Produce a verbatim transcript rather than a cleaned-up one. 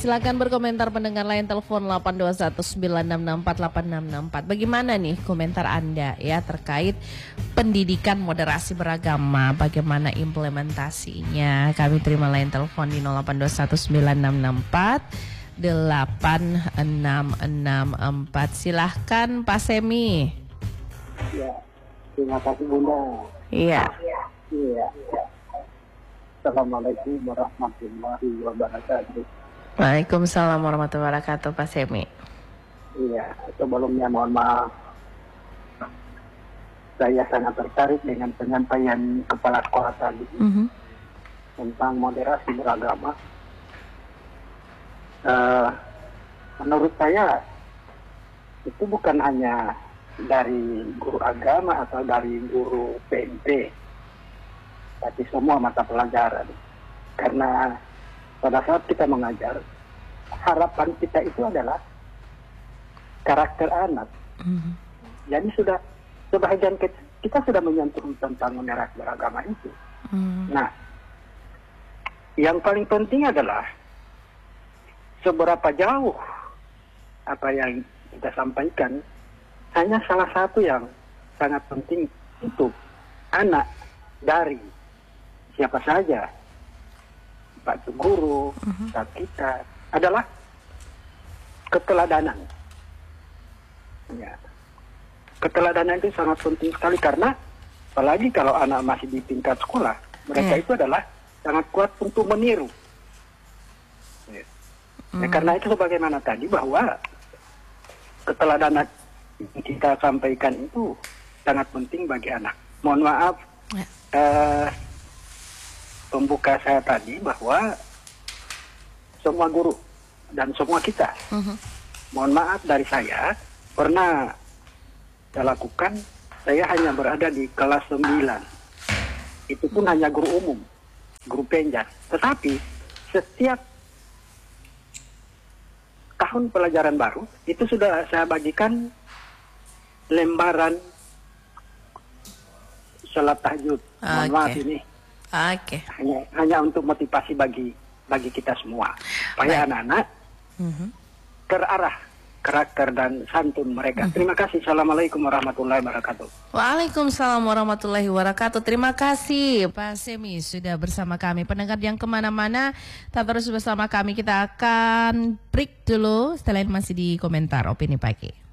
silakan berkomentar pendengar lain telepon delapan dua satu sembilan enam enam empat delapan enam enam empat. Bagaimana nih komentar Anda ya terkait pendidikan moderasi beragama, bagaimana implementasinya? Kami terima lain telepon di nol delapan dua satu sembilan enam enam empat delapan enam enam empat. Silahkan Pak Semi. Ya, terima kasih Bunda. Iya. Iya. Assalamualaikum warahmatullahi wabarakatuh. Waalaikumsalam warahmatullahi wabarakatuh Pak Semi. Iya, sebelumnya mohon maaf. Saya sangat tertarik dengan penyampaian kepala sekolah tadi Mm-hmm. tentang moderasi beragama. Uh, menurut saya itu bukan hanya dari guru agama atau dari guru P N P, tapi semua mata pelajaran. Karena pada saat kita mengajar, harapan kita itu adalah karakter anak. Mm-hmm. Jadi sudah sebagian kita, kita sudah menyentuh tentang moderasi beragama itu. Mm-hmm. Nah, yang paling penting adalah seberapa jauh apa yang kita sampaikan. Hanya salah satu yang sangat penting untuk anak dari siapa saja, Pak guru, Mhm. saat kita adalah keteladanan. Ya. Keteladanan itu sangat penting sekali karena apalagi kalau anak masih di tingkat sekolah, mereka Yeah. itu adalah sangat kuat untuk meniru. Ya. Ya, Mhm. karena itu sebagaimana tadi bahwa keteladanan yang kita sampaikan itu sangat penting bagi anak. Mohon maaf, Ya. eh, pembuka saya tadi bahwa semua guru dan semua kita, Mhm. mohon maaf dari saya, pernah saya lakukan, saya hanya berada di kelas sembilan. Itu pun hanya guru umum, guru penjas. Tetapi setiap tahun pelajaran baru, itu sudah saya bagikan lembaran sholat tahajud. Mohon maaf Oke. ini Oke. hanya hanya untuk motivasi bagi bagi kita semua supaya Baik. anak-anak Mhm. terarah karakter dan santun mereka. Terima kasih. Assalamualaikum warahmatullahi wabarakatuh. Waalaikumsalam warahmatullahi wabarakatuh. Terima kasih Pak Semi sudah bersama kami. Pendengar yang kemana-mana, tetap terus bersama kami. Kita akan break dulu. Setelah ini masih di komentar opini pagi.